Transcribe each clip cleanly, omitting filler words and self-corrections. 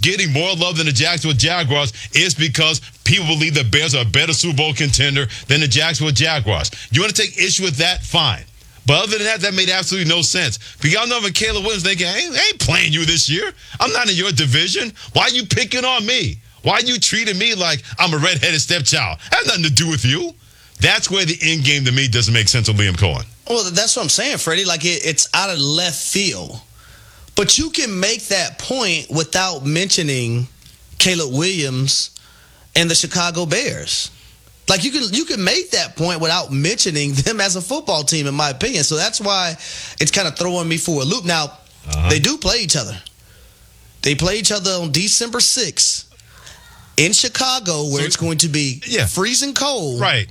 getting more love than the Jacksonville Jaguars is because people believe the Bears are a better Super Bowl contender than the Jacksonville Jaguars. You want to take issue with that? Fine. But other than that, that made absolutely no sense. Because y'all know when Caleb Williams thinking, I ain't playing you this year. I'm not in your division. Why are you picking on me? Why are you treating me like I'm a redheaded stepchild? It has nothing to do with you. That's where the end game to me doesn't make sense with Liam Cohen. Well, that's what I'm saying, Freddie. Like, it's out of left field. But you can make that point without mentioning Caleb Williams and the Chicago Bears. Like, you can make that point without mentioning them as a football team, in my opinion. So that's why it's kind of throwing me for a loop. Now, they do play each other. They play each other on December 6th in Chicago, where it's going to be freezing cold. Right.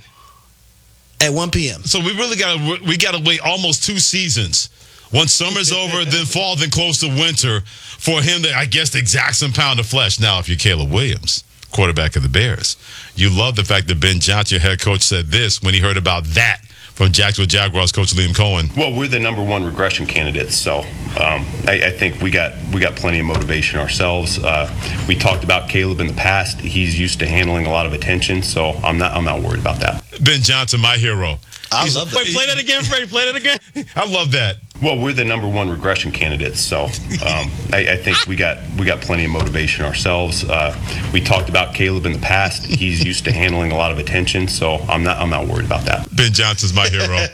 At 1 p.m. So we really gotta wait almost 2 seasons. Once summer's over, then fall, then close to winter, for him to, I guess, exact some pound of flesh. Now, if you're Caleb Williams, quarterback of the Bears, you love the fact that Ben Johnson, your head coach, said this when he heard about that from Jacksonville Jaguars coach Liam Cohen. Well, we're the number 1 regression candidates, so I think we got plenty of motivation ourselves. We talked about Caleb in the past. He's used to handling a lot of attention, so I'm not worried about that. Ben Johnson, my hero. I love that. Wait, play that again, Freddie. Play that again. I love that. Well, we're the number 1 regression candidates, so I think we got plenty of motivation ourselves. We talked about Caleb in the past. He's used to handling a lot of attention, so I'm not worried about that. Ben Johnson's my hero.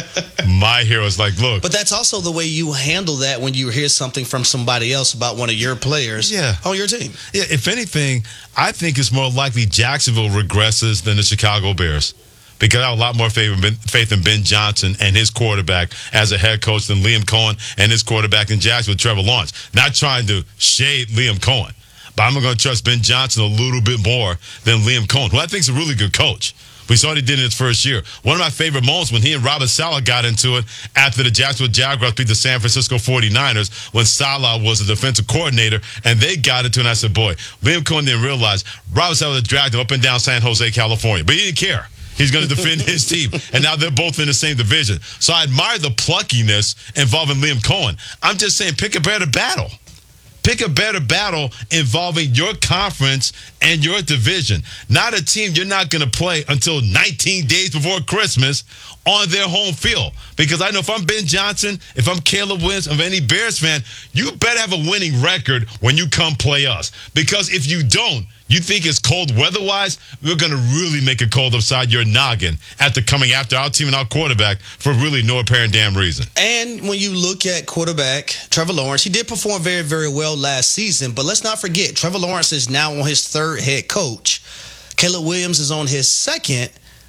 My hero is like, look. But that's also the way you handle that when you hear something from somebody else about one of your players on your team. Yeah, if anything, I think it's more likely Jacksonville regresses than the Chicago Bears. Because I have a lot more faith in Ben Johnson and his quarterback as a head coach than Liam Cohen and his quarterback in Jacksonville, Trevor Lawrence. Not trying to shade Liam Cohen, but I'm going to trust Ben Johnson a little bit more than Liam Cohen, who I think is a really good coach. We saw what he did in his first year. One of my favorite moments when he and Robert Saleh got into it after the Jacksonville Jaguars beat the San Francisco 49ers when Saleh was the defensive coordinator, and they got into it, and I said, boy, Liam Cohen didn't realize Robert Saleh dragged him up and down San Jose, California, but he didn't care. He's going to defend his team. And now they're both in the same division. So I admire the pluckiness involving Liam Cohen. I'm just saying, pick a better battle. Pick a better battle involving your conference and your division. Not a team you're not going to play until 19 days before Christmas on their home field. Because I know if I'm Ben Johnson, if I'm Caleb Williams, if any Bears fan, you better have a winning record when you come play us. Because if you don't, you think it's cold weather-wise, we're going to really make it cold upside your noggin after coming after our team and our quarterback for really no apparent damn reason. And when you look at quarterback Trevor Lawrence, he did perform very, very well last season. But let's not forget, Trevor Lawrence is now on his 3rd head coach. Caleb Williams is on his 2nd.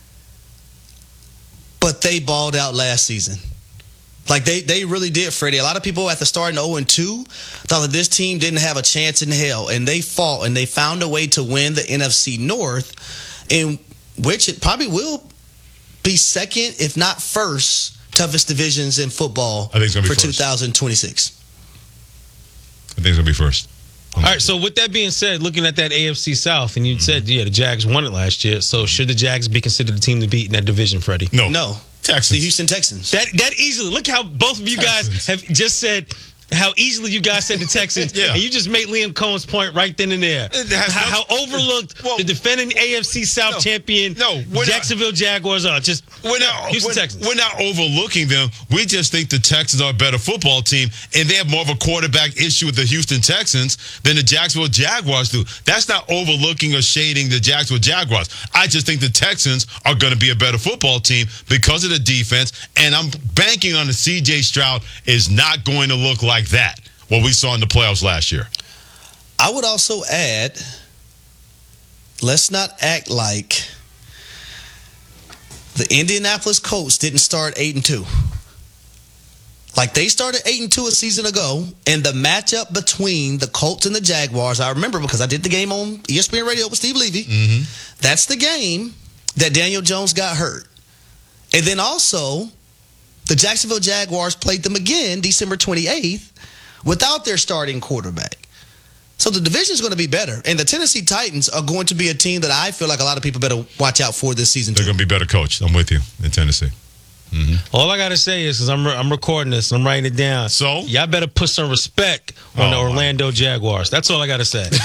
But they balled out last season. Like, they really did, Freddie. A lot of people at the start in 0-2 thought that this team didn't have a chance in hell. And they fought, and they found a way to win the NFC North, in which it probably will be 2nd, if not 1st, toughest divisions in football I think it's gonna be for first. 2026. I think it's going to be first. All right, so with that being said, looking at that AFC South, and you said, the Jags won it last year. So should the Jags be considered the team to beat in that division, Freddie? No. Texans. The Houston Texans. That easily. Look how both of you guys have just said how easily you guys said the Texans. And you just made Liam Cohen's point right then and there. How overlooked the defending AFC South champion Jacksonville Jaguars are. Just Houston Texans. We're not overlooking them. We just think the Texans are a better football team, and they have more of a quarterback issue with the Houston Texans than the Jacksonville Jaguars do. That's not overlooking or shading the Jacksonville Jaguars. I just think the Texans are going to be a better football team because of the defense, and I'm banking on the C.J. Stroud is not going to look like that, what we saw in the playoffs last year. I would also add, let's not act like the Indianapolis Colts didn't start 8-2. Like, they started 8-2 a season ago, and the matchup between the Colts and the Jaguars, I remember because I did the game on ESPN Radio with Steve Levy. That's the game that Daniel Jones got hurt. And then also, the Jacksonville Jaguars played them again December 28th without their starting quarterback. So the division is going to be better. And the Tennessee Titans are going to be a team that I feel like a lot of people better watch out for this season. They're going to be better coached. I'm with you in Tennessee. All I got to say is, because I'm recording this and I'm writing it down. So? Y'all better put some respect on the Orlando Jaguars. That's all I got to say.